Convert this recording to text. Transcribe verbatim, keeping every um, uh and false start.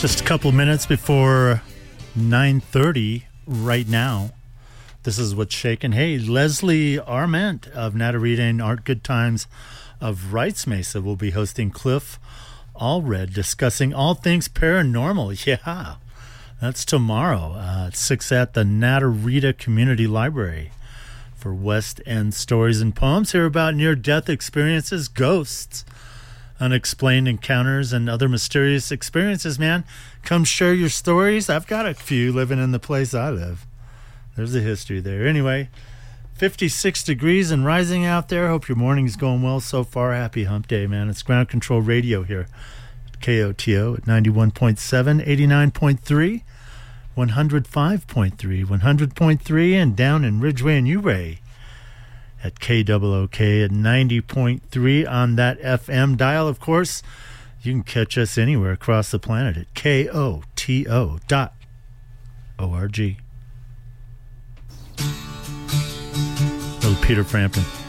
Just a couple minutes before nine thirty right now. This is what's shaking. Hey, Leslie Arment of Natarita and Art Good Times of Wrights Mesa will be hosting Cliff Allred discussing all things paranormal. Yeah, that's tomorrow uh, at six at the Natarita Community Library for West End Stories and Poems. Hear about near-death experiences, ghosts, unexplained encounters, and other mysterious experiences, man. Come share your stories. I've got a few living in the place I live. There's a history there. Anyway, fifty-six degrees and rising out there. Hope your morning's going well so far. Happy hump day, man. It's Ground Control Radio here at K O T O at ninety-one point seven, eighty-nine point three, one oh five point three, one hundred point three, and down in Ridgeway and Ouray at K O O K at ninety point three on that F M dial. Of course, you can catch us anywhere across the planet at K O T O dot O R G. Little Peter Frampton.